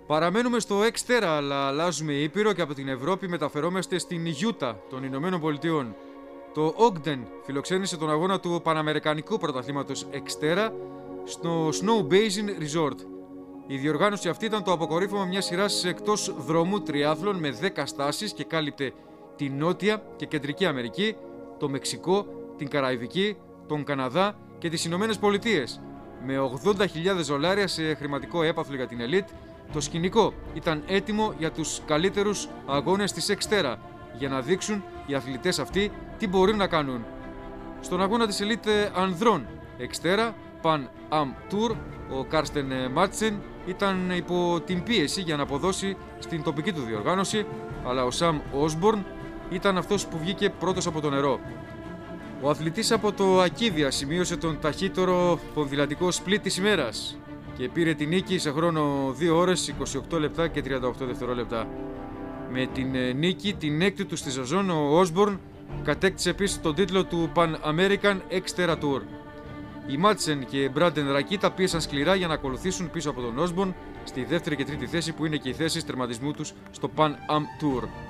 Παραμένουμε στο Εξτέρα, αλλά αλλάζουμε ήπειρο και από την Ευρώπη μεταφερόμαστε στην Γιούτα των Ηνωμένων Πολιτειών. Το Ogden φιλοξένησε τον αγώνα του Παναμερικανικού Πρωταθλήματος Εξτέρα στο Snow Basin Resort. Η διοργάνωση αυτή ήταν το αποκορύφωμα μιας σειράς εκτός δρόμου τριάθλων με 10 στάσεις και κάλυπτε τη Νότια και Κεντρική Αμερική, το Μεξικό, την Καραϊβική, τον Καναδά και τις Ηνωμένες Πολιτείες. Με $80.000 σε χρηματικό έπαθλο για την ελίτ, το σκηνικό ήταν έτοιμο για τους καλύτερους αγώνες της Εξτέρα, για να δείξουν οι αθλητές αυτοί τι μπορούν να κάνουν. Στον αγώνα της ελίτ ανδρών Εξτέρα Pan Am Tour, ο Κάρστεν Μάτσεν ήταν υπό την πίεση για να αποδώσει στην τοπική του διοργάνωση, αλλά ο Σαμ Όσμπορν ήταν αυτός που βγήκε πρώτος από το νερό. Ο αθλητής από το Ακίβια σημείωσε τον ταχύτερο ποδηλατικό σπλίτ της ημέρας και πήρε την νίκη σε χρόνο 2 ώρες, 28 λεπτά και 38 δευτερόλεπτα. Με την νίκη, την έκτη του στη σεζόν, ο Όσμπορν κατέκτησε επίσης τον τίτλο του Pan American Extera Tour. Οι Μάτσεν και Μπράντεν Ρακίτα πίεσαν σκληρά για να ακολουθήσουν πίσω από τον Όσμπορν στη δεύτερη και τρίτη θέση, που είναι και οι θέσεις τερματισμού τους στο Pan Am Tour.